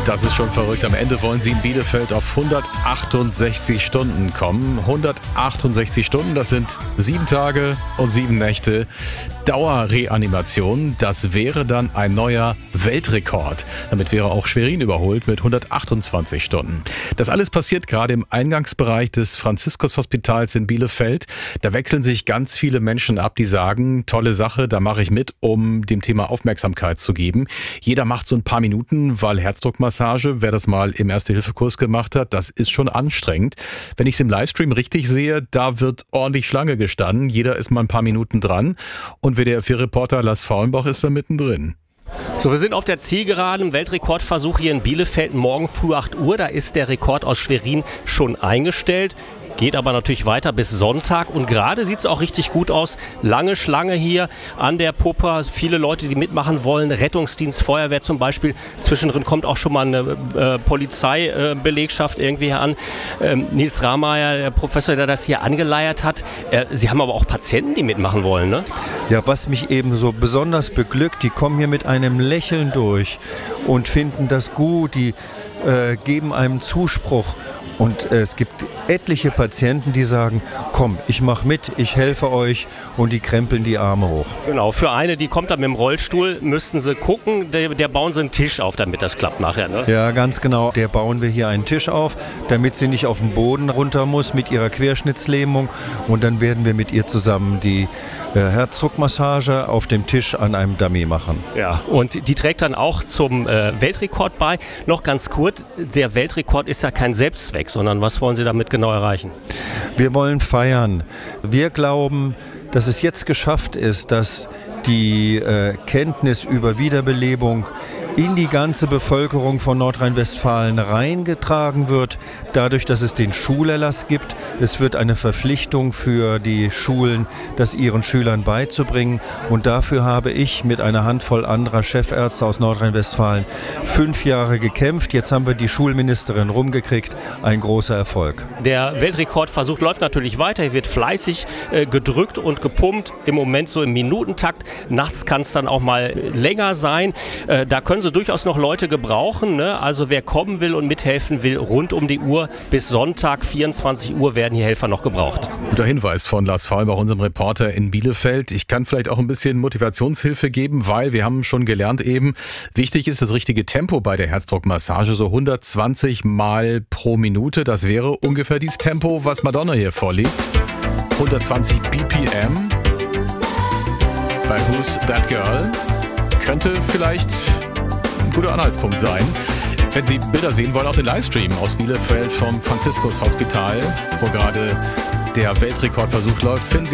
Das ist schon verrückt. Am Ende wollen sie in Bielefeld auf 168 Stunden kommen. 168 Stunden, das sind 7 Tage und 7 Nächte Dauerreanimation. Das wäre dann ein neuer Weltrekord. Damit wäre auch Schwerin überholt mit 128 Stunden. Das alles passiert gerade im Eingangsbereich des Franziskus-Hospitals in Bielefeld. Da wechseln sich ganz viele Menschen ab, die sagen, tolle Sache, da mache ich mit, um dem Thema Aufmerksamkeit zu geben. Jeder macht so ein paar Minuten, weil Herzdruckmassage, wer das mal im Erste-Hilfe-Kurs gemacht hat, das ist schon anstrengend. Wenn ich es im Livestream richtig sehe, da wird ordentlich Schlange gestanden. Jeder ist mal ein paar Minuten dran. Und WDR-4-Reporter Lars Faulenbach ist da mittendrin. So, wir sind auf der Zielgeraden, Weltrekordversuch hier in Bielefeld, morgen früh 8 Uhr. Da ist der Rekord aus Schwerin schon eingestellt. Geht aber natürlich weiter bis Sonntag und gerade sieht es auch richtig gut aus. Lange Schlange hier an der Puppe, viele Leute, die mitmachen wollen, Rettungsdienst, Feuerwehr zum Beispiel. Zwischendrin kommt auch schon mal eine Polizeibelegschaft irgendwie hier an. Nils Rahmeier, der Professor, der das hier angeleiert hat. Sie haben aber auch Patienten, die mitmachen wollen, ne? Ja, was mich eben so besonders beglückt, die kommen hier mit einem Lächeln durch und finden das gut, die geben einem Zuspruch. Und es gibt etliche Patienten, die sagen, komm, ich mache mit, ich helfe euch und die krempeln die Arme hoch. Genau, für eine, die kommt dann mit dem Rollstuhl, müssten sie gucken, der bauen sie einen Tisch auf, damit das klappt nachher, ne? Ja, ganz genau. Der bauen wir hier einen Tisch auf, damit sie nicht auf den Boden runter muss mit ihrer Querschnittslähmung und dann werden wir mit ihr zusammen die Herzdruckmassage auf dem Tisch an einem Dummy machen. Ja, und die trägt dann auch zum Weltrekord bei. Noch ganz kurz, der Weltrekord ist ja kein Selbstzweck, sondern was wollen Sie damit genau erreichen? Wir wollen feiern. Wir glauben, dass es jetzt geschafft ist, dass die Kenntnis über Wiederbelebung in die ganze Bevölkerung von Nordrhein-Westfalen reingetragen wird, dadurch, dass es den Schulerlass gibt. Es wird eine Verpflichtung für die Schulen, das ihren Schülern beizubringen. Und dafür habe ich mit einer Handvoll anderer Chefärzte aus Nordrhein-Westfalen 5 Jahre gekämpft. Jetzt haben wir die Schulministerin rumgekriegt. Ein großer Erfolg. Der Weltrekordversuch läuft natürlich weiter. Hier wird fleißig gedrückt und gepumpt. Im Moment so im Minutentakt. Nachts kann es dann auch mal länger sein. Da können Sie durchaus noch Leute gebrauchen, ne? Also wer kommen will und mithelfen will, rund um die Uhr bis Sonntag 24 Uhr werden hier Helfer noch gebraucht. Guter Hinweis von Lars Faulenbach, unserem Reporter in Bielefeld. Ich kann vielleicht auch ein bisschen Motivationshilfe geben, weil wir haben schon gelernt eben, wichtig ist das richtige Tempo bei der Herzdruckmassage, so 120 Mal pro Minute. Das wäre ungefähr dieses Tempo, was Madonna hier vorliegt. 120 BPM bei Who's That Girl könnte vielleicht ein guter Anhaltspunkt sein. Wenn Sie Bilder sehen wollen, auch den Livestream aus Bielefeld vom Franziskus-Hospital, wo gerade der Weltrekordversuch läuft, finden Sie